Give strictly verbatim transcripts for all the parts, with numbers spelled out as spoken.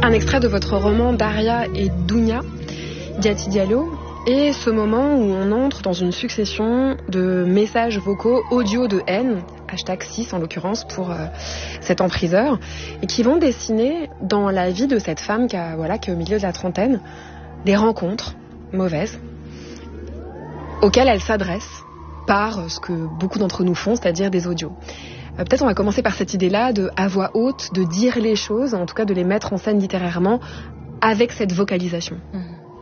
Un extrait de votre roman Daria et Dounia, Diati Diallo, et ce moment où on entre dans une succession de messages vocaux audio de haine, hashtag six en l'occurrence pour euh, cet empriseur, et qui vont dessiner dans la vie de cette femme qui, a, voilà, qui est au milieu de la trentaine, des rencontres mauvaises auxquelles elle s'adresse par ce que beaucoup d'entre nous font, c'est-à-dire des audios. Euh, peut-être on va commencer par cette idée-là de, à voix haute, de dire les choses, en tout cas de les mettre en scène littérairement avec cette vocalisation. Mmh.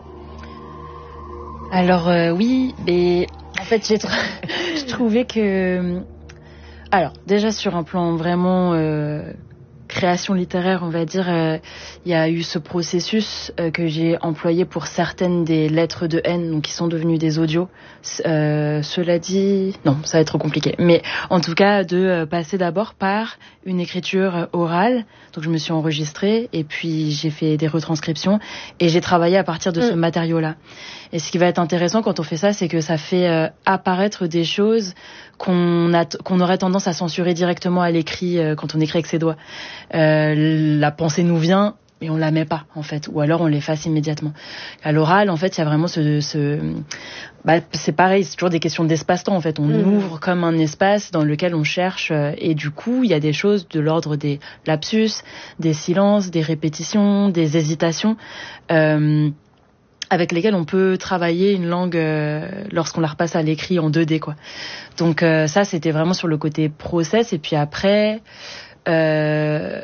Alors euh, oui, mais en fait j'ai tr- je trouvais que... Alors déjà sur un plan vraiment euh, création littéraire, on va dire, euh, il y a eu ce processus euh, que j'ai employé pour certaines des lettres de haine, donc qui sont devenues des audios. Euh, cela dit, non, ça va être trop compliqué. Mais en tout cas, de euh, passer d'abord par une écriture orale. Donc je me suis enregistrée et puis j'ai fait des retranscriptions et j'ai travaillé à partir de mmh. ce matériau-là. Et ce qui va être intéressant quand on fait ça, c'est que ça fait euh, apparaître des choses qu'on a t- qu'on aurait tendance à censurer directement à l'écrit euh, quand on écrit avec ses doigts. Euh, la pensée nous vient et on la met pas en fait, ou alors on l'efface immédiatement. À l'oral, en fait, il y a vraiment ce, ce... Bah, c'est pareil, c'est toujours des questions d'espace-temps en fait. On mmh. ouvre comme un espace dans lequel on cherche euh, et du coup, il y a des choses de l'ordre des lapsus, des silences, des répétitions, des hésitations. Euh, avec lesquels on peut travailler une langue euh, lorsqu'on la repasse à l'écrit en deux D, quoi. Donc euh, ça, c'était vraiment sur le côté process. Et puis après, euh,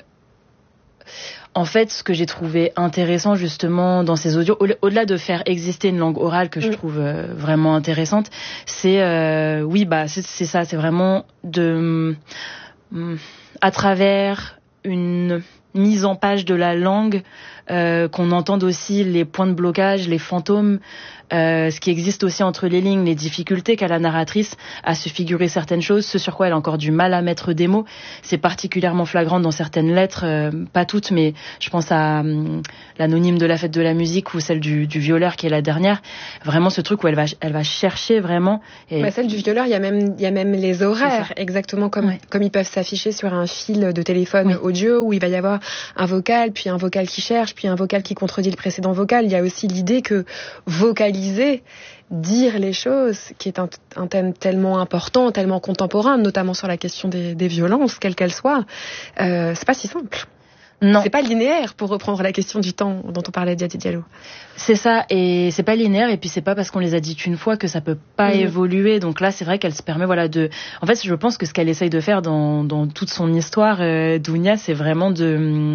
en fait, ce que j'ai trouvé intéressant justement dans ces audios, au- au-delà de faire exister une langue orale que je mmh. trouve euh, vraiment intéressante, c'est euh, oui, bah c'est, c'est ça, c'est vraiment de euh, à travers une mise en page de la langue, euh, qu'on entende aussi les points de blocage, les fantômes, euh, ce qui existe aussi entre les lignes, les difficultés qu'a la narratrice à se figurer certaines choses, ce sur quoi elle a encore du mal à mettre des mots. C'est particulièrement flagrant dans certaines lettres, euh, pas toutes, mais je pense à euh, l'anonyme de la fête de la musique ou celle du, du violeur qui est la dernière. Vraiment ce truc où elle va, elle va chercher vraiment. Et... Bah, celle du violeur, il y a même, il y a même les horaires, exactement comme, ouais. comme ils peuvent s'afficher sur un fil de téléphone oui. audio où il va y avoir un vocal, puis un vocal qui cherche, puis un vocal qui contredit le précédent vocal. Il y a aussi l'idée que vocaliser, dire les choses, qui est un, un thème tellement important, tellement contemporain, notamment sur la question des, des violences, quelles qu'elles soient, euh, c'est pas si simple. Non. C'est pas linéaire, pour reprendre la question du temps dont on parlait de Diati Diallo. C'est ça, et c'est pas linéaire, et puis c'est pas parce qu'on les a dites une fois que ça peut pas mmh. évoluer. Donc là, c'est vrai qu'elle se permet, voilà, de. En fait, je pense que ce qu'elle essaye de faire dans dans toute son histoire, euh, Dounia, c'est vraiment de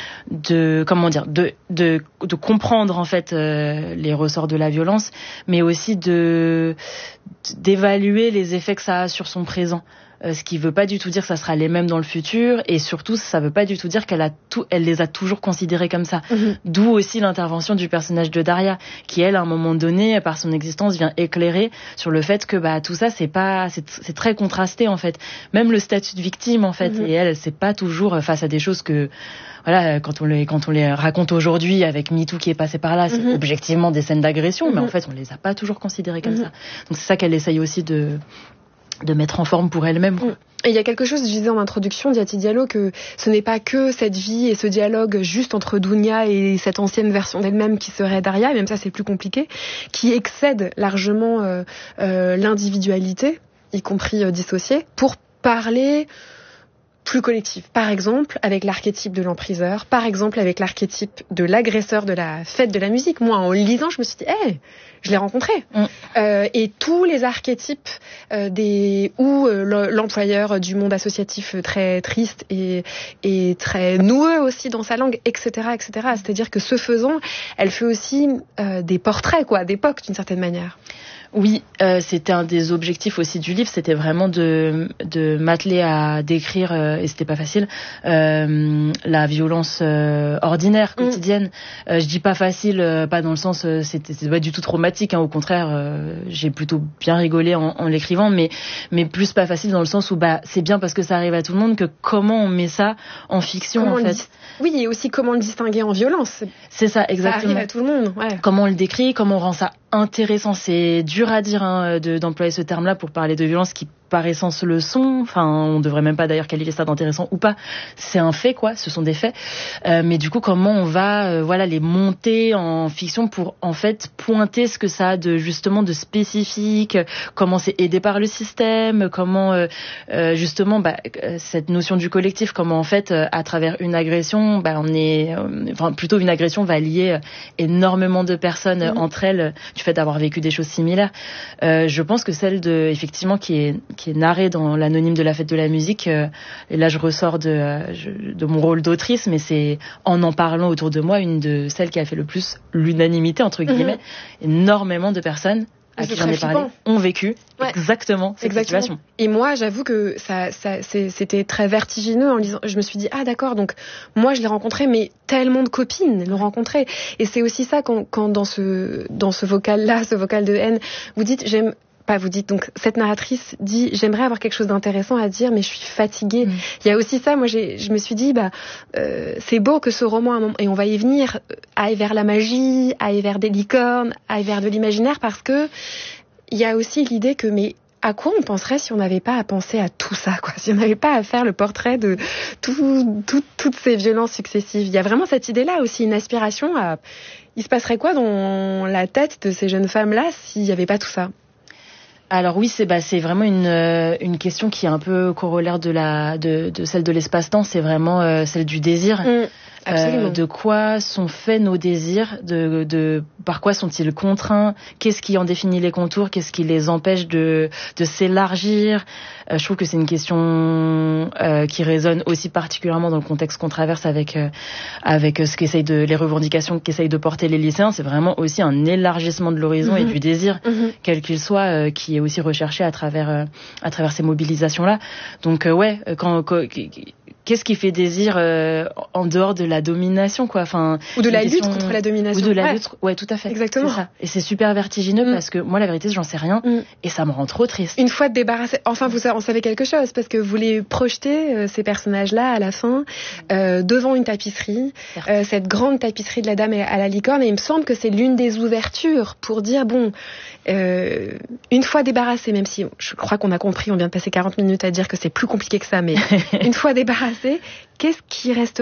de comment dire, de de de comprendre en fait euh, les ressorts de la violence, mais aussi de d'évaluer les effets que ça a sur son présent. Euh, ce qui veut pas du tout dire que ça sera les mêmes dans le futur, et surtout ça veut pas du tout dire qu'elle a tout, elle les a toujours considérés comme ça. Mmh. D'où aussi l'intervention du personnage de Daria, qui elle à un moment donné, par son existence, vient éclairer sur le fait que bah tout ça c'est pas, c'est, c'est très contrasté en fait. Même le statut de victime en fait, mmh. et elle, elle c'est pas toujours face à des choses que voilà, quand on les quand on les raconte aujourd'hui avec MeToo qui est passé par là, c'est mmh. objectivement des scènes d'agression, mmh. mais en fait on les a pas toujours considérées comme mmh. ça. Donc c'est ça qu'elle essaye aussi de de mettre en forme pour elle-même. Quoi. Et il y a quelque chose, je disais en introduction, Diati Diallo, que ce n'est pas que cette vie et ce dialogue juste entre Dounia et cette ancienne version d'elle-même qui serait Daria, et même ça c'est plus compliqué, qui excède largement euh, euh, l'individualité, y compris euh, dissociée, pour parler plus collectif. Par exemple, avec l'archétype de l'empriseur, par exemple avec l'archétype de l'agresseur de la fête de la musique. Moi, en le lisant, je me suis dit, hé, hey, je l'ai rencontré. Mm. Euh, et tous les archétypes euh, des ou euh, l'employeur du monde associatif très triste et, et très noueux aussi dans sa langue, et cetera, et cetera. C'est-à-dire que ce faisant, elle fait aussi euh, des portraits, quoi, d'époque, d'une certaine manière. Oui, euh, c'était un des objectifs aussi du livre, c'était vraiment de de m'atteler à décrire, euh, et c'était pas facile, euh, la violence euh, ordinaire, quotidienne. Mmh. Euh, je dis pas facile, euh, pas dans le sens, euh, c'était, c'était pas du tout traumatique, hein, au contraire, euh, j'ai plutôt bien rigolé en, en l'écrivant, mais mais plus pas facile dans le sens où bah c'est bien parce que ça arrive à tout le monde que comment on met ça en fiction comment en fait. Dis- oui, et aussi comment le distinguer en violence. C'est ça, exactement. Ça arrive à tout le monde. Ouais. Comment on le décrit, comment on rend ça intéressant. C'est dur à dire hein, de, d'employer ce terme-là pour parler de violence qui par essence le sont. Enfin, on devrait même pas d'ailleurs qualifier ça d'intéressant ou pas. C'est un fait, quoi. Ce sont des faits. Euh, mais du coup, comment on va, euh, voilà, les monter en fiction pour en fait pointer ce que ça a de justement de spécifique, comment c'est aidé par le système, comment euh, euh, justement bah, cette notion du collectif, comment en fait euh, à travers une agression, bah, on est, euh, enfin plutôt une agression va lier énormément de personnes mmh. entre elles du fait d'avoir vécu des choses similaires. Euh, je pense que celle de effectivement qui est qui est narrée dans l'anonyme de la fête de la musique, euh, et là je ressors de euh, je, de mon rôle d'autrice, mais c'est en en parlant autour de moi une de celles qui a fait le plus l'unanimité entre guillemets. Mmh. Énormément de personnes à qui j'en ai parlé ont vécu ouais. exactement cette exactement. situation. Et moi, j'avoue que ça, ça, c'est, c'était très vertigineux en lisant. Je me suis dit ah d'accord, donc moi je l'ai rencontré, mais tellement de copines l'ont rencontré. Et c'est aussi ça quand, quand dans ce dans ce vocal-là, ce vocal de haine, vous dites j'aime. Pas vous dites donc cette narratrice dit j'aimerais avoir quelque chose d'intéressant à dire mais je suis fatiguée. Mmh. Il y a aussi ça, moi j'ai je me suis dit bah euh, c'est beau que ce roman à un moment, et on va y venir, aille vers la magie, aille vers des licornes, aille vers de l'imaginaire, parce que il y a aussi l'idée que mais à quoi on penserait si on n'avait pas à penser à tout ça, quoi, si on n'avait pas à faire le portrait de tout, tout, toutes ces violences successives. Il y a vraiment cette idée-là aussi, une aspiration à il se passerait quoi dans la tête de ces jeunes femmes-là s'il n'y avait pas tout ça. Alors oui, c'est bah c'est vraiment une euh, une question qui est un peu corollaire de la de de celle de l'espace-temps, c'est vraiment euh, celle du désir. Mmh. Euh, de quoi sont faits nos désirs, de, de par quoi sont-ils contraints, qu'est-ce qui en définit les contours, qu'est-ce qui les empêche de, de s'élargir. Euh, je trouve que c'est une question euh, qui résonne aussi particulièrement dans le contexte qu'on traverse avec euh, avec ce qu'essayent de les revendications qu'essayent de porter les lycéens. C'est vraiment aussi un élargissement de l'horizon mmh. et du désir, mmh. quel qu'il soit, euh, qui est aussi recherché à travers euh, à travers ces mobilisations-là. Donc euh, ouais, quand, quand qu'est-ce qui fait désir euh, en dehors de la domination, quoi, enfin ou de la lutte question... contre la domination. Ou de la ouais. lutte, ouais, tout à fait. Exactement. C'est ça. Et c'est super vertigineux mmh. parce que moi, la vérité, j'en sais rien mmh. et ça me rend trop triste. Une fois de débarrasser, enfin, vous en savez quelque chose parce que vous les projetez euh, ces personnages-là à la fin euh, devant une tapisserie, euh, cette grande tapisserie de la Dame à la licorne, et il me semble que c'est l'une des ouvertures pour dire bon, euh, une fois débarrassé, même si je crois qu'on a compris, on vient de passer quarante minutes à dire que c'est plus compliqué que ça, mais une fois débarrassé, qu'est-ce qui reste